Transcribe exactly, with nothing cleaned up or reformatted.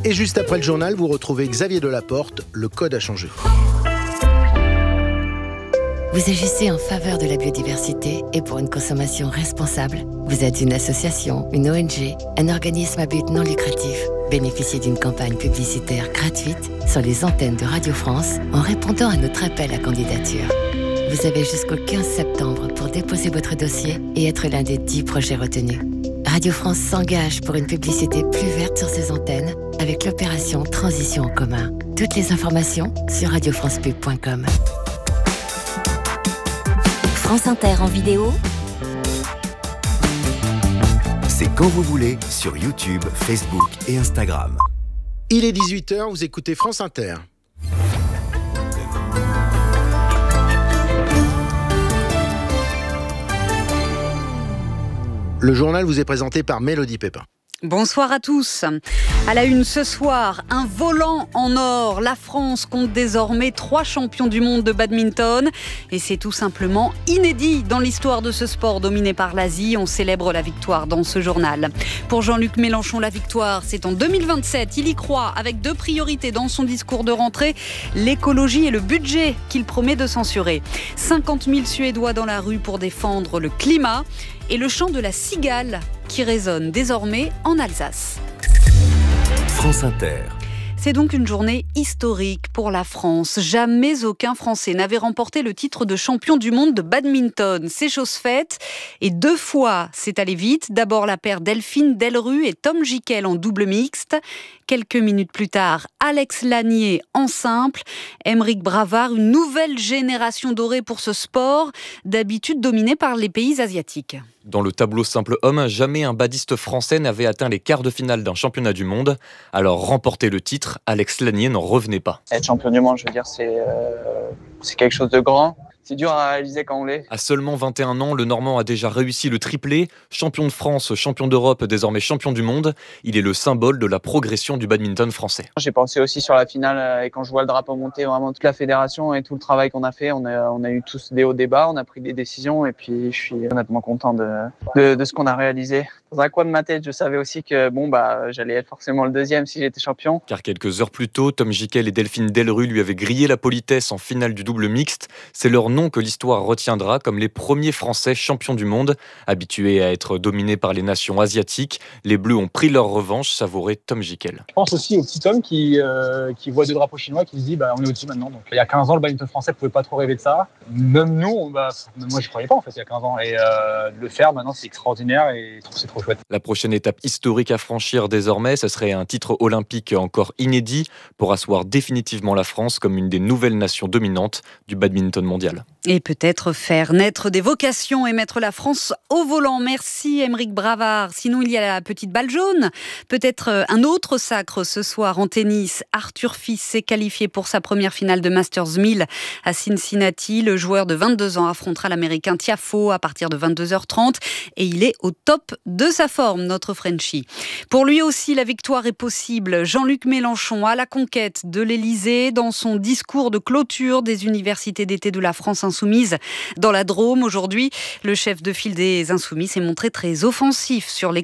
Et juste après le journal, vous retrouvez Xavier Delaporte, le code a changé. Vous agissez en faveur de la biodiversité et pour une consommation responsable. Vous êtes une association, une O N G, un organisme à but non lucratif. Bénéficiez d'une campagne publicitaire gratuite sur les antennes de Radio France en répondant à notre appel à candidature. Vous avez jusqu'au quinze septembre pour déposer votre dossier et être l'un des dix projets retenus. Radio France s'engage pour une publicité plus verte sur ses antennes avec l'opération Transition en commun. Toutes les informations sur radio france pub point com. France Inter en vidéo, c'est quand vous voulez sur YouTube, Facebook et Instagram. Il est dix-huit heures, vous écoutez France Inter. Le journal vous est présenté par Mélodie Pépin. Bonsoir à tous. À la une ce soir, un volant en or. La France compte désormais trois champions du monde de badminton. Et c'est tout simplement inédit dans l'histoire de ce sport dominé par l'Asie. On célèbre la victoire dans ce journal. Pour Jean-Luc Mélenchon, la victoire, c'est en deux mille vingt-sept. Il y croit avec deux priorités dans son discours de rentrée, l'écologie et le budget qu'il promet de censurer. cinquante mille Suédois dans la rue pour défendre le climat. Et le chant de la cigale qui résonne désormais en Alsace. France Inter. C'est donc une journée historique pour la France. Jamais aucun Français n'avait remporté le titre de champion du monde de badminton. C'est chose faite. Et deux fois, c'est allé vite. D'abord la paire Delphine Delru et Tom Gickel en double mixte. Quelques minutes plus tard, Alex Lanier en simple. Émeric Bravard, une nouvelle génération dorée pour ce sport, d'habitude dominé par les pays asiatiques. Dans le tableau simple homme, jamais un badiste français n'avait atteint les quarts de finale d'un championnat du monde. Alors remporter le titre, Alex Lanier n'en revenait pas. Être champion du monde, je veux dire, c'est, euh, c'est quelque chose de grand. C'est dur à réaliser quand on l'est. À seulement vingt et un ans, le Normand a déjà réussi le triplé. Champion de France, champion d'Europe, désormais champion du monde. Il est le symbole de la progression du badminton français. J'ai pensé aussi sur la finale et quand je vois le drapeau monter, vraiment toute la fédération et tout le travail qu'on a fait, on a, on a eu tous des hauts débats, on a pris des décisions et puis je suis honnêtement content de, de, de ce qu'on a réalisé. Dans un coin de ma tête, je savais aussi que bon, bah, j'allais être forcément le deuxième si j'étais champion. Car quelques heures plus tôt, Tom Gickel et Delphine Delru lui avaient grillé la politesse en finale du double mixte. C'est leur nom que l'histoire retiendra comme les premiers Français champions du monde. Habitués à être dominés par les nations asiatiques, les Bleus ont pris leur revanche, savourait Tom Gickel. Je pense aussi au petit Tom qui, euh, qui voit deux drapeaux chinois qui se dit bah, on est au-dessus maintenant. Donc, il y a quinze ans, le badminton français ne pouvait pas trop rêver de ça. Même nous, on, bah, moi je ne croyais pas en fait il y a quinze ans. Et euh, le faire maintenant, c'est extraordinaire et je trouve que c'est trop chouette. La prochaine étape historique à franchir désormais, ce serait un titre olympique encore inédit pour asseoir définitivement la France comme une des nouvelles nations dominantes du badminton mondial. Et peut-être faire naître des vocations et mettre la France au volant. Merci Émeric Bravard. Sinon, il y a la petite balle jaune. Peut-être un autre sacre ce soir en tennis. Arthur Fils s'est qualifié pour sa première finale de Masters mille à Cincinnati. Le joueur de vingt-deux ans affrontera l'Américain Tiafoe à partir de vingt-deux heures trente. Et il est au top de sa forme, notre Frenchie. Pour lui aussi, la victoire est possible. Jean-Luc Mélenchon à la conquête de l'Élysée dans son discours de clôture des universités d'été de la France insoumise dans la Drôme. Aujourd'hui, le chef de file des Insoumis s'est montré très offensif sur les